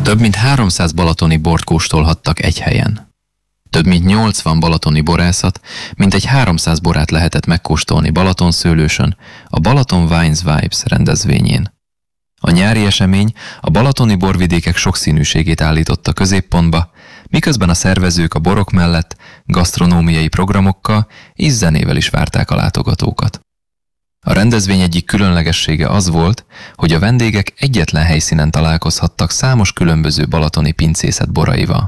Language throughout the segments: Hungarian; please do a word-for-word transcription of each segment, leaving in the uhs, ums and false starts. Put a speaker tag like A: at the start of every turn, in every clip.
A: Több mint háromszáz balatoni bort kóstolhattak egy helyen. Több mint nyolcvan balatoni borászat, mintegy háromszáz borát lehetett megkóstolni Balatonszőlősön, a Balaton Wines Vibes rendezvényén. A nyári esemény a balatoni borvidékek sokszínűségét állította középpontba, miközben a szervezők a borok mellett gasztronómiai programokkal és zenével is várták a látogatókat. A rendezvény egyik különlegessége az volt, hogy a vendégek egyetlen helyszínen találkozhattak számos különböző balatoni pincészet boraival.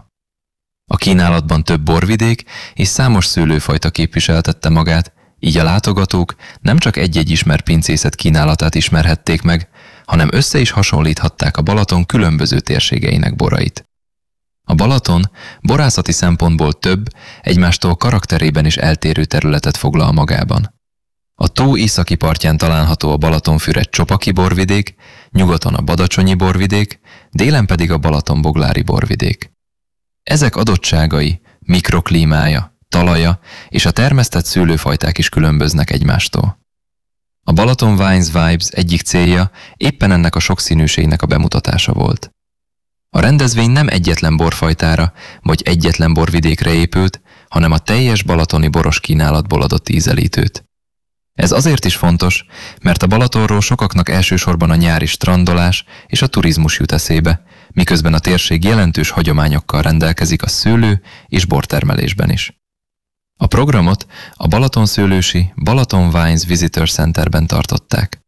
A: A kínálatban több borvidék és számos szőlőfajta képviseltette magát, így a látogatók nem csak egy-egy ismert pincészet kínálatát ismerhették meg, hanem össze is hasonlíthatták a Balaton különböző térségeinek borait. A Balaton borászati szempontból több, egymástól karakterében is eltérő területet foglal magában. A tó északi partján található a Balatonfüred Csopaki borvidék, nyugaton a Badacsonyi borvidék, délen pedig a Balatonboglári borvidék. Ezek adottságai, mikroklímája, talaja és a termesztett szőlőfajták is különböznek egymástól. A Balaton Wines Vibes egyik célja éppen ennek a sokszínűségnek a bemutatása volt. A rendezvény nem egyetlen borfajtára vagy egyetlen borvidékre épült, hanem a teljes balatoni boros kínálatból adott ízelítőt. Ez azért is fontos, mert a Balatonról sokaknak elsősorban a nyári strandolás és a turizmus jut eszébe, miközben a térség jelentős hagyományokkal rendelkezik a szőlő- és bortermelésben is. A programot a Balatonszőlősi Balaton Wines Visitor Centerben tartották.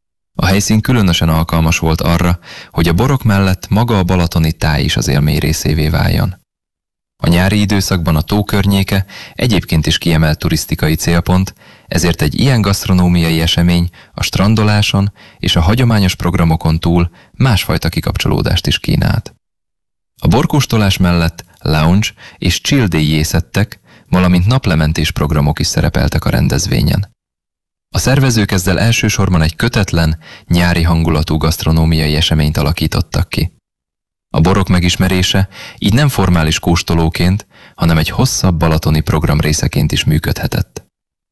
A: A helyszín különösen alkalmas volt arra, hogy a borok mellett maga a balatoni táj is az élmény részévé váljon. A nyári időszakban a tó környéke egyébként is kiemelt turisztikai célpont, ezért egy ilyen gasztronómiai esemény a strandoláson és a hagyományos programokon túl másfajta kikapcsolódást is kínált. A borkóstolás mellett lounge és chill day-jészettek, valamint naplementés programok is szerepeltek a rendezvényen. A szervezők ezzel elsősorban egy kötetlen, nyári hangulatú gasztronómiai eseményt alakítottak ki. A borok megismerése így nem formális kóstolóként, hanem egy hosszabb balatoni program részeként is működhetett.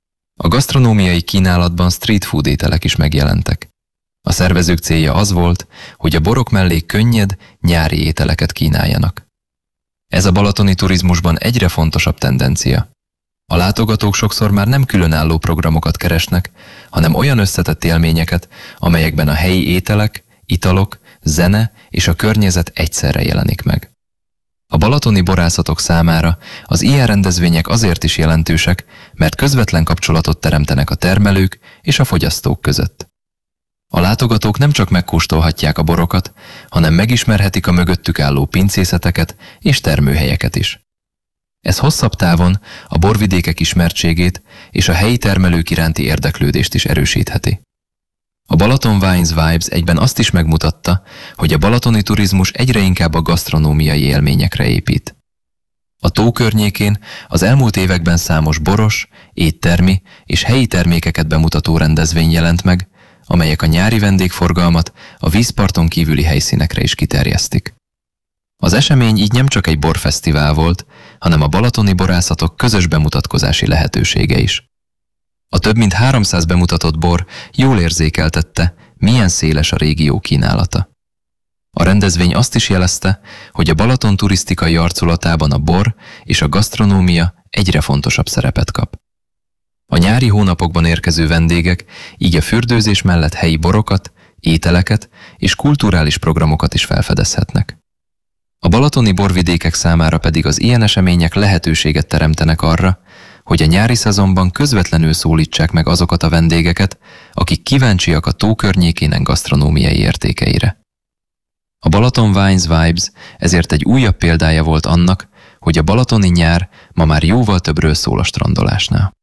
A: A gasztronómiai kínálatban street food ételek is megjelentek. A szervezők célja az volt, hogy a borok mellé könnyed, nyári ételeket kínáljanak. Ez a balatoni turizmusban egyre fontosabb tendencia. A látogatók sokszor már nem különálló programokat keresnek, hanem olyan összetett élményeket, amelyekben a helyi ételek, italok, zene és a környezet egyszerre jelenik meg. A balatoni borászatok számára az ilyen rendezvények azért is jelentősek, mert közvetlen kapcsolatot teremtenek a termelők és a fogyasztók között. A látogatók nem csak megkóstolhatják a borokat, hanem megismerhetik a mögöttük álló pincészeteket és termőhelyeket is. Ez hosszabb távon a borvidékek ismertségét és a helyi termelők iránti érdeklődést is erősítheti. A Balaton Wines Vibes egyben azt is megmutatta, hogy a balatoni turizmus egyre inkább a gasztronómiai élményekre épít. A tó környékén az elmúlt években számos boros, éttermi és helyi termékeket bemutató rendezvény jelent meg, amelyek a nyári vendégforgalmat a vízparton kívüli helyszínekre is kiterjesztik. Az esemény így nem csak egy borfesztivál volt, hanem a balatoni borászatok közös bemutatkozási lehetősége is. A több mint háromszáz bemutatott bor jól érzékeltette, milyen széles a régió kínálata. A rendezvény azt is jelezte, hogy a Balaton turisztikai arculatában a bor és a gasztronómia egyre fontosabb szerepet kap. A nyári hónapokban érkező vendégek így a fürdőzés mellett helyi borokat, ételeket és kulturális programokat is felfedezhetnek. A balatoni borvidékek számára pedig az ilyen események lehetőséget teremtenek arra, hogy a nyári szezonban közvetlenül szólítsák meg azokat a vendégeket, akik kíváncsiak a tó környékének gasztronómiai értékeire. A Balaton Wines Vibes ezért egy újabb példája volt annak, hogy a balatoni nyár ma már jóval többről szól a strandolásnál.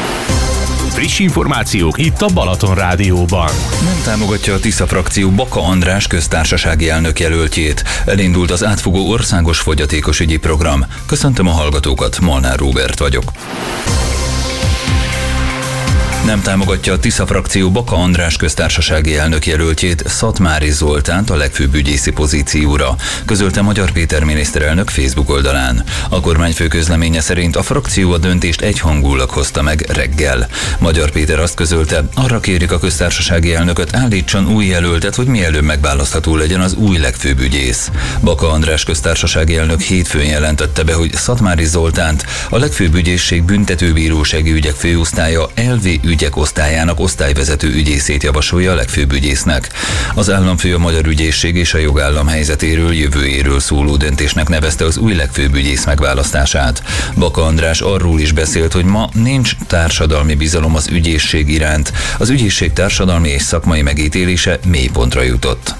B: Friss információk itt a Balaton Rádióban.
C: Nem támogatja a Tisza frakció Baka András köztársasági elnök jelöltjét. Elindult az átfogó országos fogyatékosügyi program. Köszöntöm a hallgatókat, Molnár Róbert vagyok. Nem támogatja a Tisza frakció Baka András köztársasági elnök jelöltjét, Szatmári Zoltánt a legfőbb ügyészi pozícióra, közölte Magyar Péter miniszterelnök Facebook oldalán. A kormányfő közleménye szerint a frakció a döntést egyhangulag hozta meg reggel. Magyar Péter azt közölte, arra kérik a köztársasági elnököt, állítson új jelöltet, hogy mielőbb megválasztható legyen az új legfőbb ügyész. Baka András köztársasági elnök hétfőn jelentette be, hogy Szatmári Zoltánt a legfőbb ügyészség büntetőbírósági ügyek főosztálya elvi ügyek osztályának osztályvezető ügyészét javasolja a legfőbb ügyésznek. Az államfő a magyar ügyészség és a jogállam helyzetéről, jövőjéről szóló döntésnek nevezte az új legfőbb ügyész megválasztását. Baka András arról is beszélt, hogy ma nincs társadalmi bizalom az ügyészség iránt. Az ügyészség társadalmi és szakmai megítélése mélypontra jutott.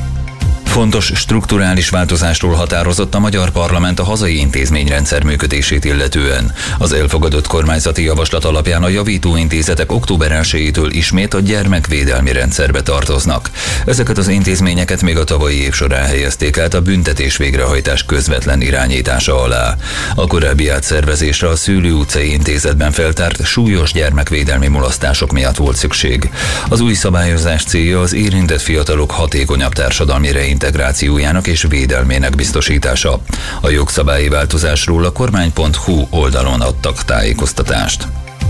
C: Fontos strukturális változásról határozott a magyar parlament a hazai intézményrendszer működését illetően. Az elfogadott kormányzati javaslat alapján a javítóintézetek október elsejétől ismét a gyermekvédelmi rendszerbe tartoznak. Ezeket az intézményeket még a tavalyi év során helyezték át a büntetés végrehajtás közvetlen irányítása alá. A korábbi átszervezésre a Szőlő utcai intézetben feltárt súlyos gyermekvédelmi mulasztások miatt volt szükség. Az új szabályozás célja az érintett fiatalok hatékonyabb társadalmi reintegrációjának és védelmének biztosítása. A jogszabályi változásról a kormány pont hu oldalon adtak tájékoztatást.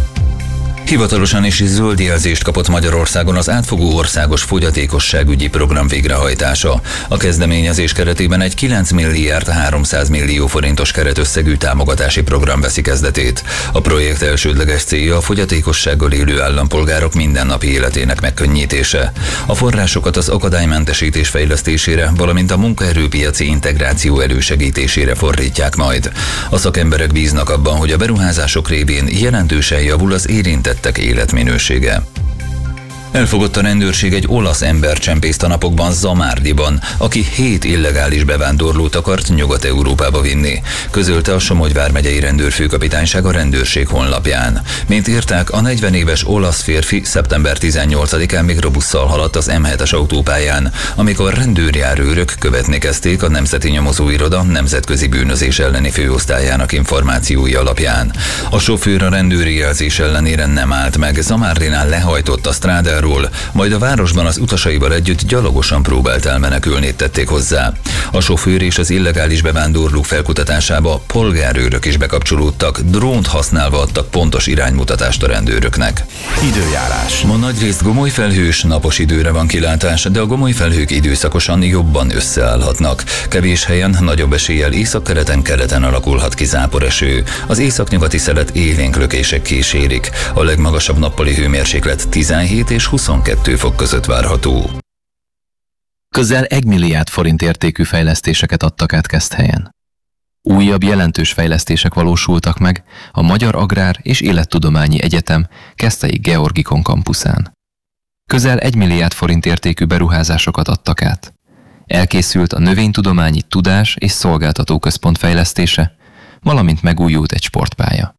C: Hivatalosan is zöld jelzést kapott Magyarországon az átfogó országos fogyatékosságügyi program végrehajtása. A kezdeményezés keretében egy kilenc milliárd háromszáz millió forintos keretösszegű támogatási program veszi kezdetét. A projekt elsődleges célja a fogyatékossággal élő állampolgárok mindennapi életének megkönnyítése. A forrásokat az akadálymentesítés fejlesztésére, valamint a munkaerőpiaci integráció elősegítésére fordítják majd. A szakemberek bíznak abban, hogy a beruházások révén jelentősen javul az érintett életminősége. Elfogott a rendőrség egy olasz embercsempészt a napokban Zamárdiban, aki hét illegális bevándorlót akart Nyugat-Európába vinni, közölte a Somogy vármegyei rendőrfőkapitányság a rendőrség honlapján. Mint írták, a negyven éves olasz férfi szeptember tizennyolcadikán mikrobusszal haladt az em hetes autópályán, amikor rendőrjárőrök követni kezdték a Nemzeti Nyomozóiroda nemzetközi bűnözés elleni főosztályának információi alapján. A sofőr a rendőri jelzés ellenére nem állt meg, Zamárdinál lehajtott a strádáról, majd a városban az utasaival együtt gyalogosan próbált elmenekülni, tették hozzá. A sofőr és az illegális bevándorlók felkutatásába polgárőrök is bekapcsolódtak, drónt használva adtak pontos iránymutatást a rendőröknek.
B: Időjárás.
C: Ma nagyrészt gomoly felhős, napos időre van kilátás, de a gomoly felhők időszakosan jobban összeállhatnak. Kevés helyen nagyobb eséllyel északkeleten keleten alakulhat ki záporeső. Az északnyugati szelet élénk lökések kísérik. A legmagasabb nappali hőmérséklet tizenhét és huszonkettő fok között várható.
A: Közel egy milliárd forint értékű fejlesztéseket adtak át Keszthelyen. Újabb jelentős fejlesztések valósultak meg a Magyar Agrár és Élettudományi Egyetem Keszthelyi Georgikon kampuszán. Közel egy milliárd forint értékű beruházásokat adtak át. Elkészült a Növénytudományi Tudás- és Szolgáltatóközpont fejlesztése, valamint megújult egy sportpálya.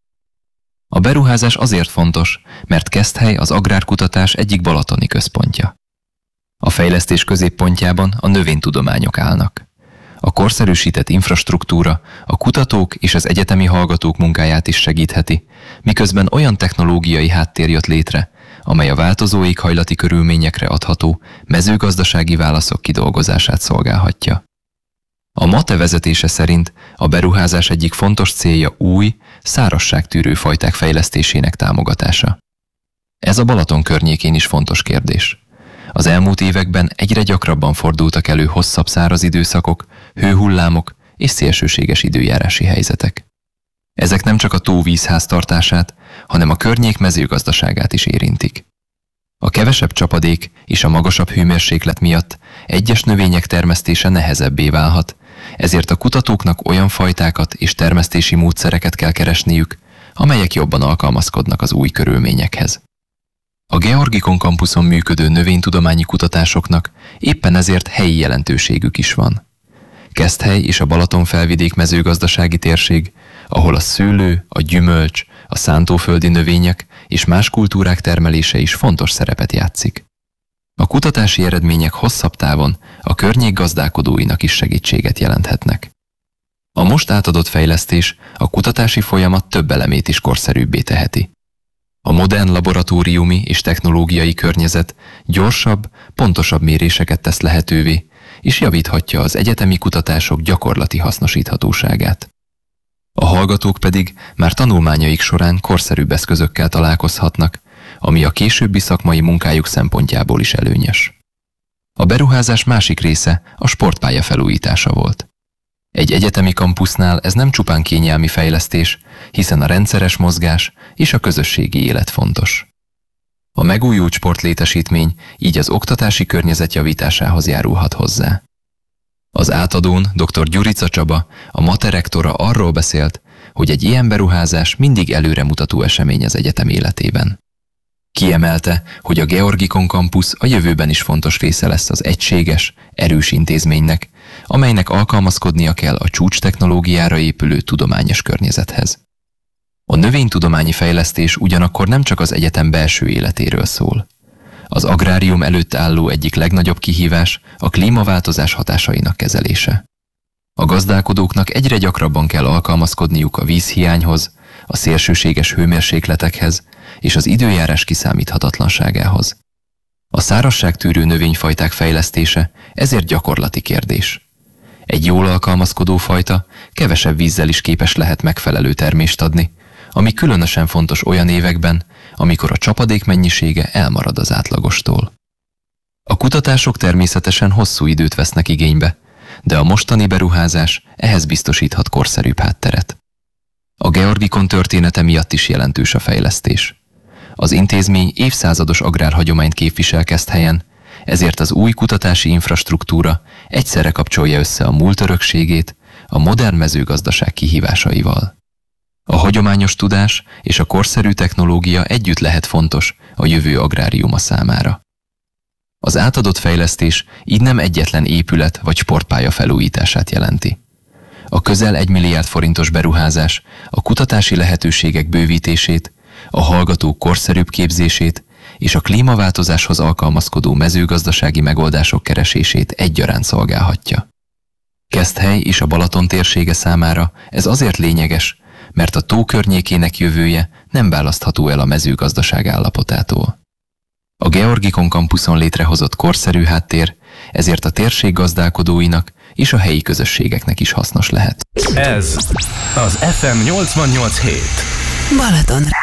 A: A beruházás azért fontos, mert Keszthely az agrárkutatás egyik balatoni központja. A fejlesztés középpontjában a növénytudományok állnak. A korszerűsített infrastruktúra a kutatók és az egyetemi hallgatók munkáját is segítheti, miközben olyan technológiai háttér jött létre, amely a változó éghajlati körülményekre adható mezőgazdasági válaszok kidolgozását szolgálhatja. A MATE vezetése szerint a beruházás egyik fontos célja új, szárazságtűrő fajták fejlesztésének támogatása. Ez a Balaton környékén is fontos kérdés. Az elmúlt években egyre gyakrabban fordultak elő hosszabb száraz időszakok, hőhullámok és szélsőséges időjárási helyzetek. Ezek nem csak a tó vízháztartását, hanem a környék mezőgazdaságát is érintik. A kevesebb csapadék és a magasabb hőmérséklet miatt egyes növények termesztése nehezebbé válhat, ezért a kutatóknak olyan fajtákat és termesztési módszereket kell keresniük, amelyek jobban alkalmazkodnak az új körülményekhez. A Georgikon kampuszon működő növénytudományi kutatásoknak éppen ezért helyi jelentőségük is van. Keszthely és a Balaton-felvidék mezőgazdasági térség, ahol a szőlő, a gyümölcs, a szántóföldi növények és más kultúrák termelése is fontos szerepet játszik. A kutatási eredmények hosszabb távon a környék gazdálkodóinak is segítséget jelenthetnek. A most átadott fejlesztés a kutatási folyamat több elemét is korszerűbbé teheti. A modern laboratóriumi és technológiai környezet gyorsabb, pontosabb méréseket tesz lehetővé, és javíthatja az egyetemi kutatások gyakorlati hasznosíthatóságát. A hallgatók pedig már tanulmányaik során korszerűbb eszközökkel találkozhatnak, ami a későbbi szakmai munkájuk szempontjából is előnyös. A beruházás másik része a sportpálya felújítása volt. Egy egyetemi kampusznál ez nem csupán kényelmi fejlesztés, hiszen a rendszeres mozgás és a közösségi élet fontos. A megújult sportlétesítmény így az oktatási környezet javításához járulhat hozzá. Az átadón dr. Gyurica Csaba, a MATE rektora arról beszélt, hogy egy ilyen beruházás mindig előremutató esemény az egyetem életében. Kiemelte, hogy a Georgikon Campus a jövőben is fontos része lesz az egységes, erős intézménynek, amelynek alkalmazkodnia kell a csúcs technológiára épülő tudományos környezethez. A növénytudományi fejlesztés ugyanakkor nem csak az egyetem belső életéről szól. Az agrárium előtt álló egyik legnagyobb kihívás a klímaváltozás hatásainak kezelése. A gazdálkodóknak egyre gyakrabban kell alkalmazkodniuk a vízhiányhoz, a szélsőséges hőmérsékletekhez és az időjárás kiszámíthatatlanságához. A szárazságtűrő növényfajták fejlesztése ezért gyakorlati kérdés. Egy jól alkalmazkodó fajta kevesebb vízzel is képes lehet megfelelő termést adni, ami különösen fontos olyan években, amikor a csapadék mennyisége elmarad az átlagostól. A kutatások természetesen hosszú időt vesznek igénybe, de a mostani beruházás ehhez biztosíthat korszerűbb hátteret. A Georgikon története miatt is jelentős a fejlesztés. Az intézmény évszázados agrárhagyományt képvisel Keszthelyen, ezért az új kutatási infrastruktúra egyszerre kapcsolja össze a múlt örökségét a modern mezőgazdaság kihívásaival. A hagyományos tudás és a korszerű technológia együtt lehet fontos a jövő agráriuma számára. Az átadott fejlesztés így nem egyetlen épület vagy sportpálya felújítását jelenti. A közel egy milliárd forintos beruházás a kutatási lehetőségek bővítését, a hallgatók korszerűbb képzését és a klímaváltozáshoz alkalmazkodó mezőgazdasági megoldások keresését egyaránt szolgálhatja. Keszthely és a Balaton térsége számára ez azért lényeges, mert a tó környékének jövője nem választható el a mezőgazdaság állapotától. A Georgikon Campuson létrehozott korszerű háttér ezért a térség gazdálkodóinak és a helyi közösségeknek is hasznos lehet.
B: Ez az ef em nyolcvannyolc hét
D: Balaton